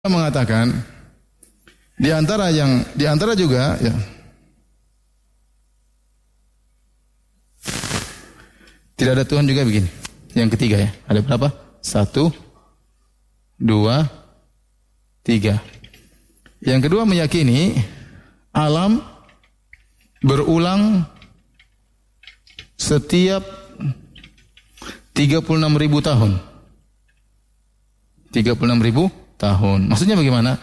mengatakan di antara juga ya, tidak ada Tuhan juga begini. Yang ketiga ya, ada berapa? 1, 2, 3. Yang kedua meyakini alam berulang setiap 36.000 tahun. 36.000 tahun. Maksudnya bagaimana?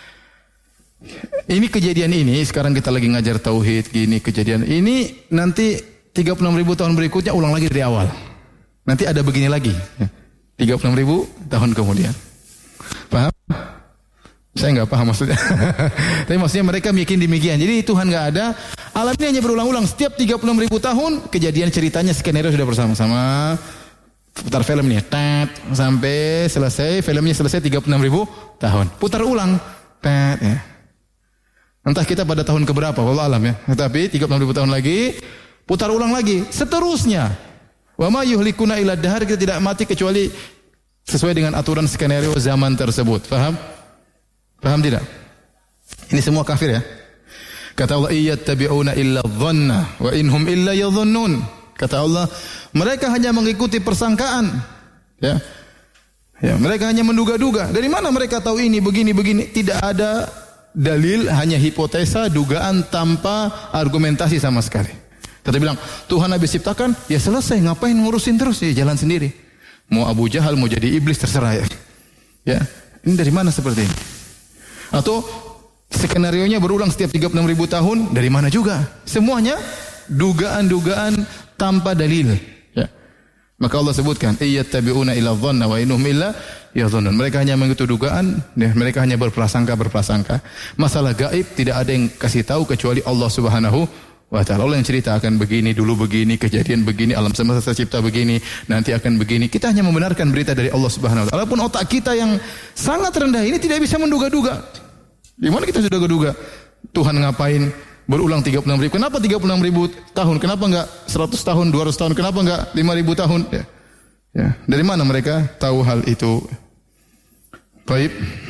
Ini kejadian ini, sekarang kita lagi ngajar tauhid gini, kejadian ini nanti 36.000 tahun berikutnya ulang lagi dari awal. Nanti ada begini lagi. 36.000 tahun kemudian. Paham? Saya nggak paham maksudnya. Tapi maksudnya mereka meyakini demikian. Jadi Tuhan nggak ada. Alam ini hanya berulang-ulang. Setiap 36.000 tahun kejadian ceritanya skenario sudah bersama-sama. Putar film nih, tet, sampai selesai. Filmnya selesai 36.000 tahun. Putar ulang, tet, ya. Entah kita pada tahun keberapa, wallah alam ya. Tapi 36.000 tahun lagi, putar ulang lagi. Seterusnya. Wa ma yuhlikuna illa dahar, kita tidak mati kecuali sesuai dengan aturan skenario zaman tersebut. Faham? Paham tidak? Ini semua kafir ya. Kata Allah, iyattabi'una illa dhanna wa inhum illa yadhunnun. Kata Allah, mereka hanya mengikuti persangkaan. Ya. Ya, mereka hanya menduga-duga. Dari mana mereka tahu ini begini-begini? Tidak ada dalil, hanya hipotesa, dugaan tanpa argumentasi sama sekali. Kita bilang, Tuhan habis ciptakan, ya selesai, ngapain ngurusin terus? Ya jalan sendiri. Mau Abu Jahal, mau jadi iblis, terserah ya. Ya, ini dari mana seperti ini? Atau skenarionya berulang setiap 36.000 tahun, dari mana juga? Semuanya dugaan-dugaan tanpa dalil. Ya. Maka Allah sebutkan, iyattabi'una ila dhanna wa innahum illa yadhunnun. Mereka hanya mengikuti dugaan, ya, mereka hanya berprasangka. Masalah gaib tidak ada yang kasih tahu kecuali Allah Subhanahu wa ta'ala. Allah yang cerita akan begini, dulu begini, kejadian begini, alam semesta tercipta begini, nanti akan begini. Kita hanya membenarkan berita dari Allah Subhanahu wa ta'ala. Walaupun otak kita yang sangat rendah ini tidak bisa menduga-duga. Di mana kita sudah duga Tuhan ngapain berulang 36.000? Kenapa 36.000 tahun? Kenapa enggak 100 tahun, 200 tahun? Kenapa enggak 5.000 tahun? Ya. Ya. Dari mana mereka tahu hal itu? Baik.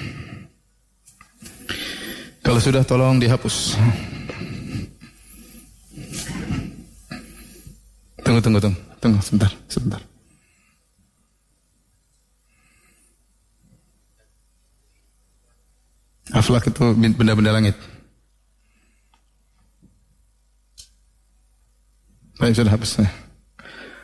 Kalau sudah tolong dihapus. Tunggu sebentar. Aflak itu benda-benda langit. Baik, sudah hapus.